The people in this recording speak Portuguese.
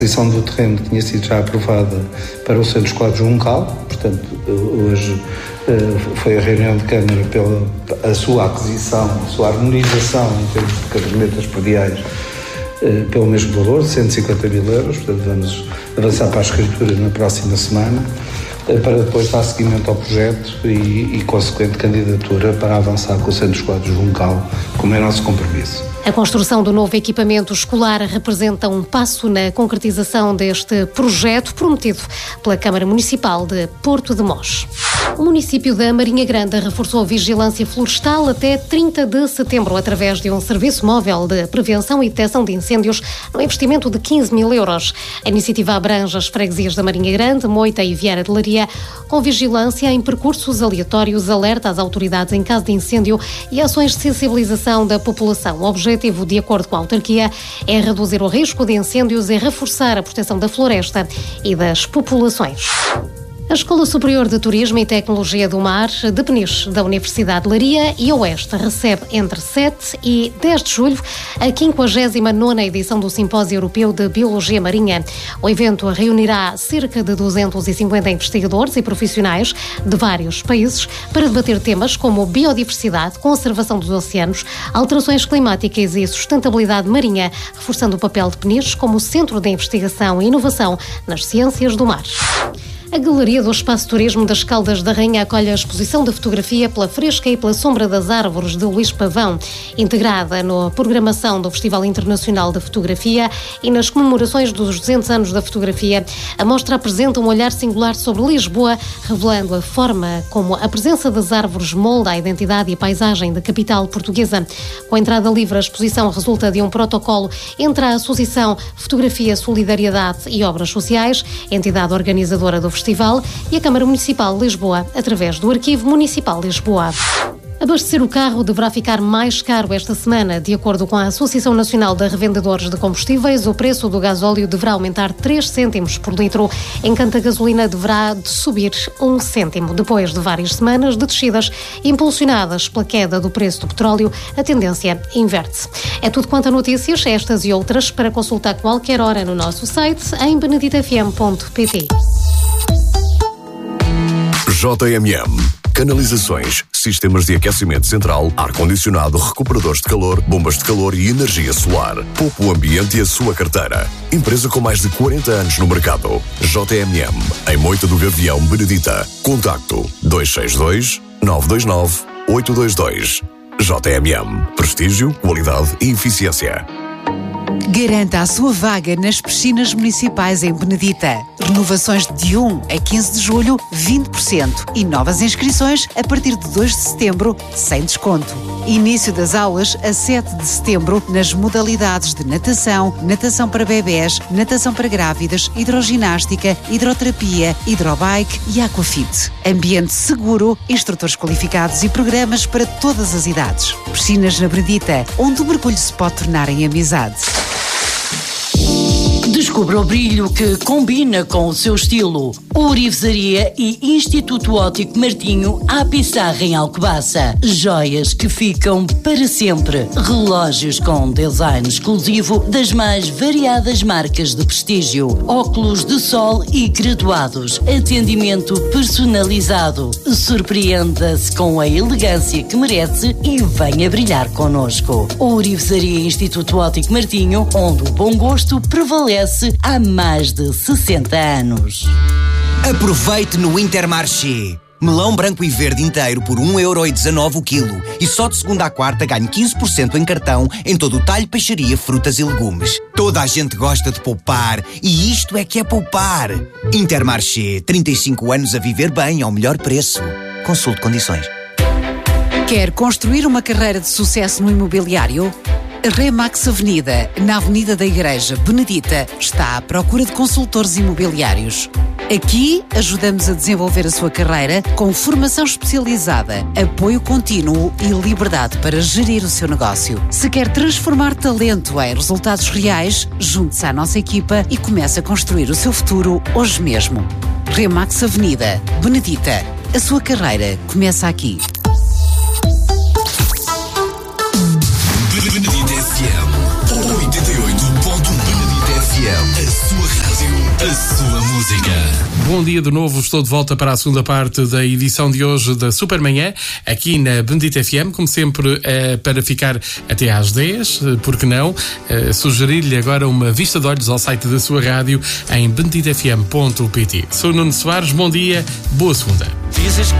A aquisição do terreno tinha sido já aprovada para o Centro Escolar Juncal, portanto, hoje foi a reunião de Câmara pela a sua aquisição, a sua harmonização em termos de cadernetas prediais pelo mesmo valor, 150 mil euros, portanto vamos avançar para a escritura na próxima semana, para depois dar seguimento ao projeto e consequente candidatura para avançar com o Centro Escolar Juncal, como é nosso compromisso. A construção do novo equipamento escolar representa um passo na concretização deste projeto prometido pela Câmara Municipal de Porto de Mós. O município da Marinha Grande reforçou a vigilância florestal até 30 de setembro através de um serviço móvel de prevenção e detecção de incêndios no investimento de 15 mil euros. A iniciativa abrange as freguesias da Marinha Grande, Moita e Vieira de Leiria, com vigilância em percursos aleatórios, alerta às autoridades em caso de incêndio e ações de sensibilização da população. O objetivo, de acordo com a autarquia, é reduzir o risco de incêndios e reforçar a proteção da floresta e das populações. A Escola Superior de Turismo e Tecnologia do Mar de Peniche, da Universidade de Leiria e Oeste, recebe entre 7 e 10 de julho a 59ª edição do Simpósio Europeu de Biologia Marinha. O evento reunirá cerca de 250 investigadores e profissionais de vários países para debater temas como biodiversidade, conservação dos oceanos, alterações climáticas e sustentabilidade marinha, reforçando o papel de Peniche como centro de investigação e inovação nas ciências do mar. A Galeria do Espaço Turismo das Caldas da Rainha acolhe a exposição de fotografia pela fresca e pela sombra das árvores de Luís Pavão, integrada na programação do Festival Internacional de Fotografia e nas comemorações dos 200 anos da fotografia. A mostra apresenta um olhar singular sobre Lisboa, revelando a forma como a presença das árvores molda a identidade e a paisagem da capital portuguesa. Com a entrada livre, a exposição resulta de um protocolo entre a Associação Fotografia, Solidariedade e Obras Sociais, entidade organizadora do Festival, e a Câmara Municipal de Lisboa, através do Arquivo Municipal de Lisboa. Abastecer o carro deverá ficar mais caro esta semana. De acordo com a Associação Nacional de Revendedores de Combustíveis, o preço do gasóleo deverá aumentar 3 cêntimos por litro, enquanto a gasolina deverá subir 1 cêntimo. Depois de várias semanas de descidas impulsionadas pela queda do preço do petróleo, a tendência inverte-se. É tudo quanto a notícias, estas e outras, para consultar qualquer hora no nosso site em beneditafm.pt. JMM. Canalizações, sistemas de aquecimento central, ar-condicionado, recuperadores de calor, bombas de calor e energia solar. Poupe o ambiente e a sua carteira. Empresa com mais de 40 anos no mercado. JMM, em Moita do Gavião, Benedita. Contacto 262 929 822. JMM. Prestígio, qualidade e eficiência. Garanta a sua vaga nas piscinas municipais em Benedita. Renovações de 1 a 15 de julho, 20%. E novas inscrições a partir de 2 de setembro, sem desconto. Início das aulas a 7 de setembro nas modalidades de natação, natação para bebés, natação para grávidas, hidroginástica, hidroterapia, hidrobike e aquafit. Ambiente seguro, instrutores qualificados e programas para todas as idades. Piscinas na Benedita, onde o mergulho se pode tornar em amizade. Descubra o brilho que combina com o seu estilo. Ourivesaria e Instituto Óptico Martinho à Pissarra em Alcobaça. Joias que ficam para sempre. Relógios com design exclusivo das mais variadas marcas de prestígio. Óculos de sol e graduados. Atendimento personalizado. Surpreenda-se com a elegância que merece e venha brilhar connosco. Ourivesaria e Instituto Óptico Martinho, onde o bom gosto prevalece há mais de 60 anos. Aproveite no Intermarché. Melão branco e verde inteiro por 1,19€ o quilo. E só de segunda à quarta ganhe 15% em cartão em todo o talho, peixaria, frutas e legumes. Toda a gente gosta de poupar e isto é que é poupar. Intermarché, 35 anos a viver bem ao melhor preço. Consulte condições. Quer construir uma carreira de sucesso no imobiliário? A Remax Avenida, na Avenida da Igreja, Benedita, está à procura de consultores imobiliários. Aqui ajudamos a desenvolver a sua carreira com formação especializada, apoio contínuo e liberdade para gerir o seu negócio. Se quer transformar talento em resultados reais, junte-se à nossa equipa e comece a construir o seu futuro hoje mesmo. Remax Avenida, Benedita. A sua carreira começa aqui. Benedita FM 88.1 Benedita FM, a sua música. Bom dia de novo, estou de volta para a segunda parte da edição de hoje da Supermanhã, aqui na Bendita FM, como sempre, para ficar até às 10, porque não, sugerir-lhe agora uma vista de olhos ao site da sua rádio em benditafm.pt. Sou Nuno Soares, bom dia, boa segunda. Dizes